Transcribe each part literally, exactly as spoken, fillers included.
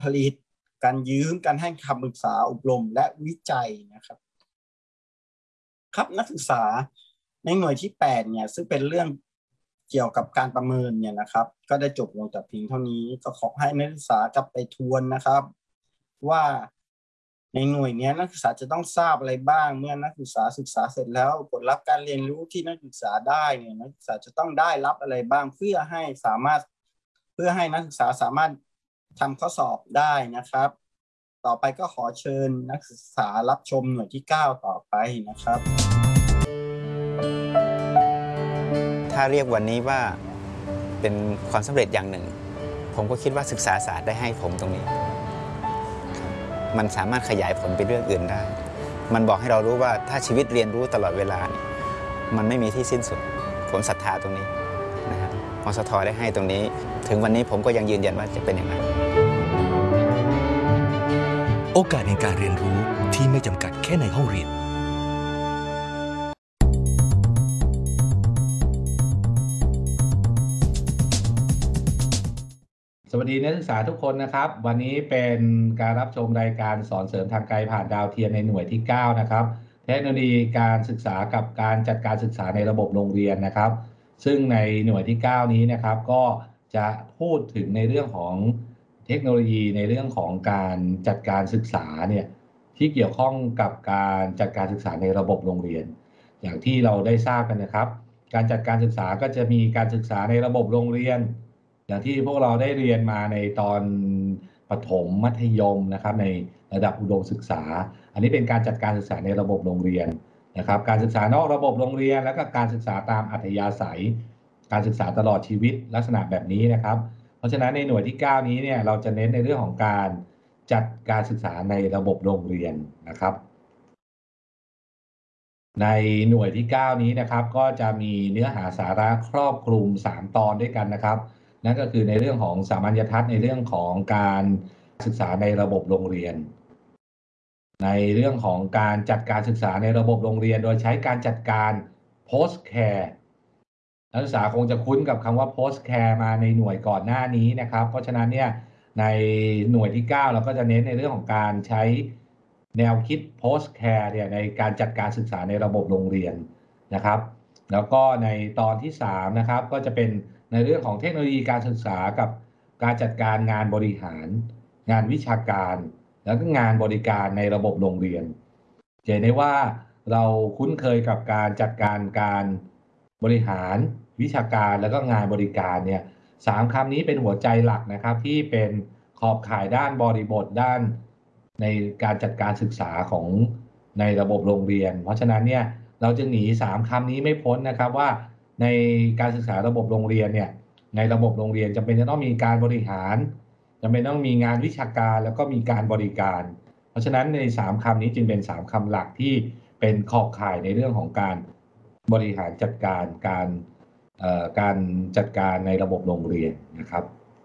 ผลิตการยืมการให้คำปรึกษาอบรมและวิจัยนะครับครับนักศึกษาในหน่วยที่แปดเนี่ยซึ่งเป็นเรื่องเกี่ยวกับการประเมินเนี่ยนะครับก็ได้จบลงแต่เพียงเท่านี้ก็ขอให้นักศึกษากลับไปทวนนะครับว่าในหน่วยนี้นักศึกษาจะต้องทราบอะไรบ้างเมื่อนักศึกษาศึกษาเสร็จแล้วผลลัพธ์การเรียนรู้ที่นักศึกษาได้เนี่ยนักศึกษาจะต้องได้รับอะไรบ้างเพื่อให้สามารถเพื่อให้นักศึกษาสามารถทำข้อสอบได้นะครับต่อไปก็ขอเชิญนักศึกษารับชมหน่วยที่เก้าต่อไปนะครับถ้าเรียกวันนี้ว่าเป็นความสำเร็จอย่างหนึ่งผมก็คิดว่าศึกษาศาสตร์ได้ให้ผมตรงนี้มันสามารถขยายผลไปเรื่องอื่นได้มันบอกให้เรารู้ว่าถ้าชีวิตเรียนรู้ตลอดเวลาเนี่ยมันไม่มีที่สิ้นสุดผมศรัทธาตรงนี้นะครับมสท.ได้ให้ตรงนี้ถึงวันนี้ผมก็ยังยืนยันว่าจะเป็นอย่างนั้นโอกาสในการเรียนรู้ที่ไม่จำกัดแค่ในห้องเรียนสวัสดีนักศึกษาทุกคนนะครับวันนี้เป็นการรับชมรายการสอนเสริมทางไกลผ่านดาวเทียมในหน่วยที่เก้านะครับเทคโนโลยีการศึกษากับการจัดการศึกษาในระบบโรงเรียนนะครับซึ่งในหน่วยที่เก้านี้นะครับก็จะพูดถึงในเรื่องของเทคโนโลยีในเรื่องของการจัดการศึกษาเนี่ยที่เกี่ยวข้องกับการจัดการศึกษาในระบบโรงเรียนอย่างที่เราได้ทราบกันนะครับการจัดการศึกษาก็จะมีการศึกษาในระบบโรงเรียนอย่างที่พวกเราได้เรียนมาในตอนประถมมัธยมนะครับในระดับอุดมศึกษาอันนี้เป็นการจัดการศึกษาในระบบโรงเรียนนะครับการศึกษานอกระบบโรงเรียนแล้วก็การศึกษาตามอัธยาศัยการศึกษาตลอดชีวิตลักษณะแบบนี้นะครับเพราะฉะนั้นในหน่วยที่เก้านี้เนี่ยเราจะเน้นในเรื่องของการจัดการศึกษาในระบบโรงเรียนนะครับในหน่วยที่เก้านี้นะครับก็จะมีเนื้อหาสาระครอบคลุมสามตอนด้วยกันนะครับนั่นก็คือในเรื่องของสามัญทัศน์ในเรื่องของการศึกษาในระบบโรงเรียนในเรื่องของการจัดการศึกษาในระบบโรงเรียนโดยใช้การจัดการ post care นักศึกษาคงจะคุ้นกับคำว่า post care มาในหน่วยก่อนหน้านี้นะครับเพราะฉะนั้นเนี่ยในหน่วยที่เก้าเราก็จะเน้นในเรื่องของการใช้แนวคิด post care เนี่ยในการจัดการศึกษาในระบบโรงเรียนนะครับแล้วก็ในตอนที่สามนะครับก็จะเป็นในเรื่องของเทคโนโลยีการศึกษากับการจัดการงานบริหารงานวิชาการแล้วก็งานบริการในระบบโรงเรียนจะเห็นได้ว่าเราคุ้นเคยกับการจัดการการบริหารวิชาการแล้วก็งานบริการเนี่ยสามคำนี้เป็นหัวใจหลักนะครับที่เป็นขอบข่ายด้านบริบทด้านในการจัดการศึกษาของในระบบโรงเรียนเพราะฉะนั้นเนี่ยเราจึงหนีสามคำนี้ไม่พ้นนะครับว่าในการศึกษาระบบโรงเรียนเนี่ยในระบบโรงเรียนจำเป็นจะต้องมีการบริหารจำเป็นต้องมีงานวิชาการแล้วก็มีการบริการเพราะฉะนั้นในสามคำนี้จึงเป็นสามคำหลักที่เป็นขอบข่ายในเรื่องของการบริหารจัดการการการจัดการในระบบโรงเรียนนะครับ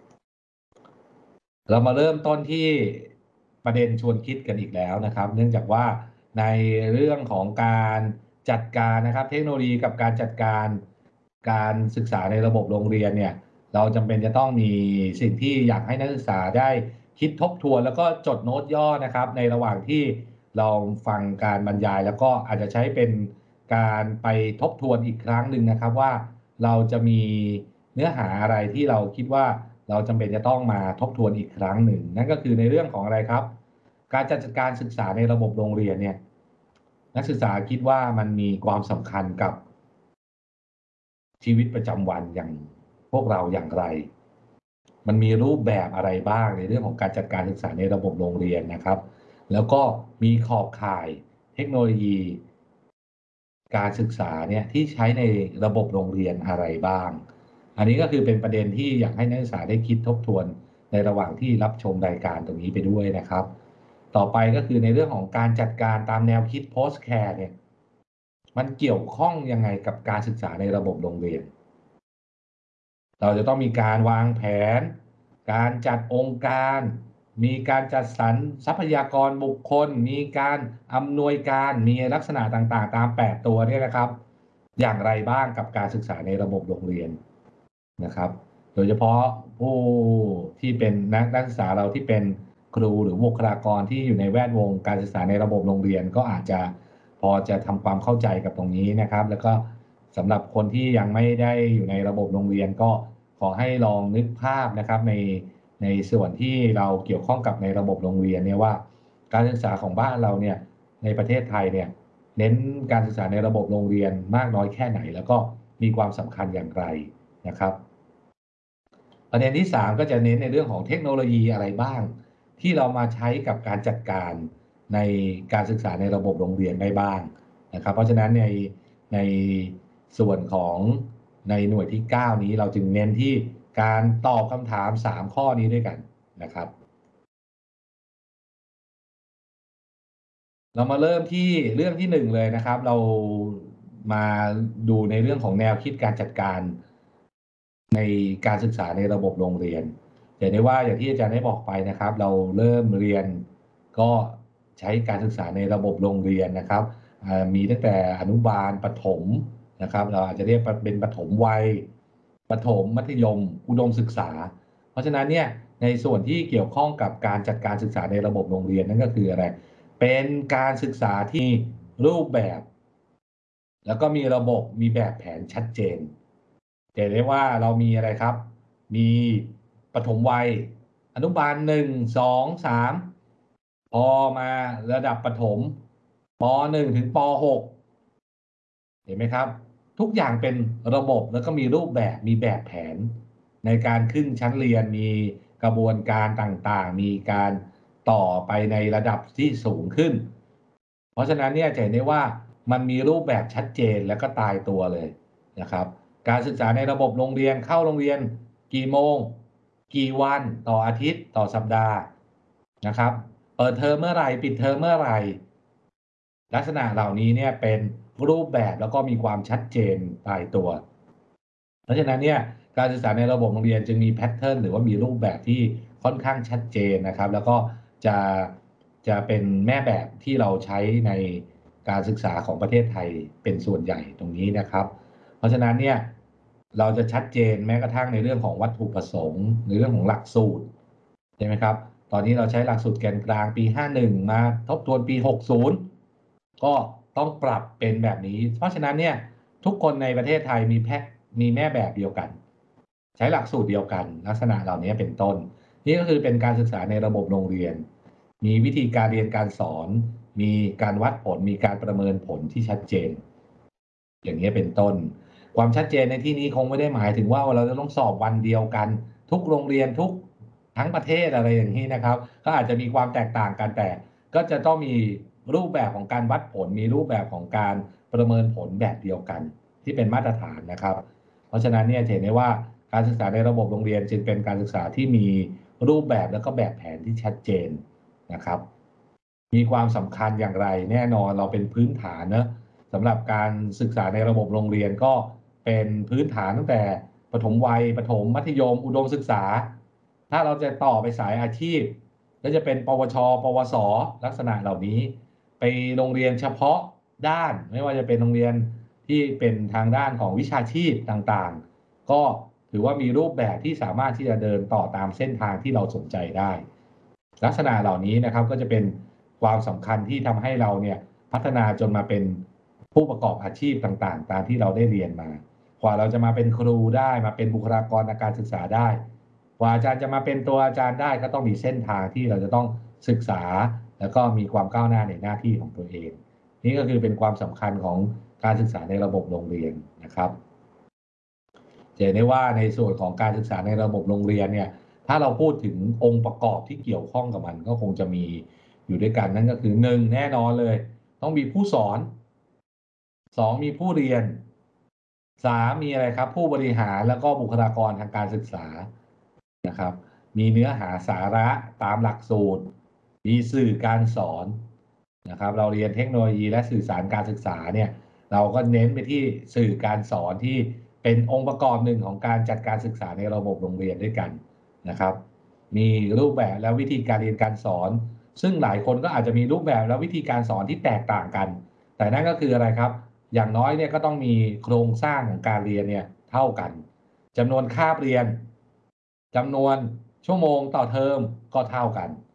เรามาเริ่มต้นที่ประเด็นชวนคิดกันอีกแล้วนะครับเนื่องจากว่าในเรื่องของการจัดการนะครับเทคโนโลยีกับการจัดการการศึกษาในระบบโรงเรียนเนี่ยเราจำเป็นจะต้องมีสิ่งที่อยากให้นักศึกษาได้คิดทบทวนแล้วก็จดโน้ตย่อนะครับในระหว่างที่เราฟังการบรรยายแล้วก็อาจจะใช้เป็นการไปทบทวนอีกครั้งหนึ่งนะครับว่าเราจะมีเนื้อหาอะไรที่เราคิดว่าเราจำเป็นจะต้องมาทบทวนอีกครั้งหนึ่งนั่นก็คือในเรื่องของอะไรครับการจัดการศึกษาในระบบโรงเรียนเนี่ยนักศึกษาคิดว่ามันมีความสำคัญกับชีวิตประจำวันอย่างพวกเราอย่างไรมันมีรูปแบบอะไรบ้างในเรื่องของการจัดการศึกษาในระบบโรงเรียนนะครับแล้วก็มีขอบข่ายเทคโนโลยีการศึกษาเนี่ยที่ใช้ในระบบโรงเรียนอะไรบ้างอันนี้ก็คือเป็นประเด็นที่อยากให้นักศึกษาได้คิดทบทวนในระหว่างที่รับชมรายการตรงนี้ไปด้วยนะครับต่อไปก็คือในเรื่องของการจัดการตามแนวคิด post care เนี่ยมันเกี่ยวข้องยังไงกับการศึกษาในระบบโรงเรียนเราจะต้องมีการวางแผนการจัดองค์การมีการจัดสรรทรัพยากรบุคคลมีการอำนวยการมีลักษณะต่างๆตามแปดตัวเนี่ยนะครับอย่างไรบ้างกับการศึกษาในระบบโรงเรียนนะครับโดยเฉพาะผู้ที่เป็นนักศึกษาเราที่เป็นครูหรือบุคลากรที่อยู่ในแวดวงการศึกษาในระบบโรงเรียนก็อาจจะพอจะทำความเข้าใจกับตรงนี้นะครับแล้วก็สำหรับคนที่ยังไม่ได้อยู่ในระบบโรงเรียนก็ขอให้ลองนึกภาพนะครับในในส่วนที่เราเกี่ยวข้องกับในระบบโรงเรียนเนี่ยว่าการศึกษาของบ้านเราเนี่ยในประเทศไทยเนี่ยเน้นการศึกษาในระบบโรงเรียนมากน้อยแค่ไหนแล้วก็มีความสำคัญอย่างไรนะครับประเด็นที่สามก็จะเน้นในเรื่องของเทคโนโลยีอะไรบ้างที่เรามาใช้กับการจัดการในการศึกษาในระบบโรงเรียนได้บ้างนะครับเพราะฉะนั้นในในส่วนของในหน่วยที่เก้านี้เราจึงเน้นที่การตอบคำถามสามข้อนี้ด้วยกันนะครับเรามาเริ่มที่เรื่องที่หนึ่งเลยนะครับเรามาดูในเรื่องของแนวคิดการจัดการในการศึกษาในระบบโรงเรียนเห็นได้ว่าอย่างที่อาจารย์ได้บอกไปนะครับเราเริ่มเรียนก็ใช้การศึกษาในระบบโรงเรียนนะครับมีตั้งแต่อนุบาลประถมนะครับเราอาจจะเรียกเป็นประถมวัยประถมมัธยมอุดมศึกษาเพราะฉะนั้นเนี่ยในส่วนที่เกี่ยวข้องกับการจัดการศึกษาในระบบโรงเรียนนั่นก็คืออะไรเป็นการศึกษาที่รูปแบบแล้วก็มีระบบมีแบบแผนชัดเจนเห็นได้ว่าเรามีอะไรครับมีปฐมวัยอนุบาลหนึ่ง สอง สามพอมาระดับประถมป หนึ่ง ถึงป หกเห็นไหมครับทุกอย่างเป็นระบบแล้วก็มีรูปแบบมีแบบแผนในการขึ้นชั้นเรียนมีกระบวนการต่างๆมีการต่อไปในระดับที่สูงขึ้นเพราะฉะนั้นเนี่ยจะเห็นได้ว่ามันมีรูปแบบชัดเจนและก็ตายตัวเลยนะครับการศึกษาในระบบโรงเรียนเข้าโรงเรียนกี่โมงกี่วันต่ออาทิตย์ต่อสัปดาห์นะครับเปิดเทอมเมื่อไหร่ปิดเทอมเมื่อไหร่ลักษณะเหล่านี้เนี่ยเป็นรูปแบบแล้วก็มีความชัดเจนตายตัวเพราะฉะนั้นเนี่ยการศึกษาในระบบโรงเรียนจึงมีแพทเทิร์นหรือว่ามีรูปแบบที่ค่อนข้างชัดเจนนะครับแล้วก็จะจะเป็นแม่แบบที่เราใช้ในการศึกษาของประเทศไทยเป็นส่วนใหญ่ตรงนี้นะครับเพราะฉะนั้นเนี่ยเราจะชัดเจนแม้กระทั่งในเรื่องของวัตถุประสงค์ในเรื่องของหลักสูตรใช่ไหมครับตอนนี้เราใช้หลักสูตรแกนกลางปีห้าสิบเอ็ดมาทบทวนปีหกสิบก็ต้องปรับเป็นแบบนี้เพราะฉะนั้นเนี่ยทุกคนในประเทศไทยมีแพทมีแม่แบบเดียวกันใช้หลักสูตรเดียวกันลักษณะเหล่านี้เป็นต้นนี่ก็คือเป็นการศึกษาในระบบโรงเรียนมีวิธีการเรียนการสอนมีการวัดผลมีการประเมินผลที่ชัดเจนอย่างนี้เป็นต้นความชัดเจนในที่นี้คงไม่ได้หมายถึงว่าเราจะต้องสอบวันเดียวกันทุกโรงเรียนทุกทั้งประเทศอะไรอย่างนี้นะครับก็อาจจะมีความแตกต่างกันแต่ก็จะต้องมีรูปแบบของการวัดผลมีรูปแบบของการประเมินผลแบบเดียวกันที่เป็นมาตรฐานนะครับเพราะฉะนั้นเนี่ยเห็นได้ว่าการศึกษาในระบบโรงเรียนจึงเป็นการศึกษาที่มีรูปแบบแล้วก็แบบแผนที่ชัดเจนนะครับมีความสำคัญอย่างไรแน่นอนเราเป็นพื้นฐานนะสำหรับการศึกษาในระบบโรงเรียนก็เป็นพื้นฐานตั้งแต่ประถมวัยประถมมัธยมอุดมศึกษาถ้าเราจะต่อไปสายอาชีพก็จะเป็นปวชปวสลักษณะเหล่านี้ไปโรงเรียนเฉพาะด้านไม่ว่าจะเป็นโรงเรียนที่เป็นทางด้านของวิชาชีพต่างๆก็ถือว่ามีรูปแบบที่สามารถที่จะเดินต่อตามเส้นทางที่เราสนใจได้ลักษณะเหล่านี้นะครับก็จะเป็นความสำคัญที่ทำให้เราเนี่ยพัฒนาจนมาเป็นผู้ประกอบอาชีพต่างๆตามที่เราได้เรียนมากว่าเราจะมาเป็นครูได้มาเป็นบุคลากรทางการศึกษาได้กว่าอาจารย์จะมาเป็นตัวอาจารย์ได้ก็ต้องมีเส้นทางที่เราจะต้องศึกษาแล้วก็มีความก้าวหน้าในหน้าที่ของตัวเองนี่ก็คือเป็นความสำคัญของการศึกษาในระบบโรงเรียนนะครับจะเห็นได้ว่าในส่วนของการศึกษาในระบบโรงเรียนเนี่ยถ้าเราพูดถึงองค์ประกอบที่เกี่ยวข้องกับมันก็คงจะมีอยู่ด้วยกันนั่นก็คือหนึ่งแน่นอนเลยต้องมีผู้สอนสองมีผู้เรียนสามมีอะไรครับผู้บริหารแล้วก็บุคลากรทางการศึกษานะครับมีเนื้อหาสาระตามหลักสูตรมีสื่อการสอนนะครับเราเรียนเทคโนโลยีและสื่อสารการศึกษาเนี่ยเราก็เน้นไปที่สื่อการสอนที่เป็นองค์ประกอบหนึ่งของการจัดการศึกษาในระบบโรงเรียนด้วยกันนะครับมีรูปแบบและวิธีการเรียนการสอนซึ่งหลายคนก็อาจจะมีรูปแบบและวิธีการสอนที่แตกต่างกันแต่นั่นก็คืออะไรครับอย่างน้อยเนี่ยก็ต้องมีโครงสร้างของการเรียนเนี่ยเท่ากันจำนวนคาบเรียนจำนวนชั่วโมงต่อเทอมก็เท่ากัน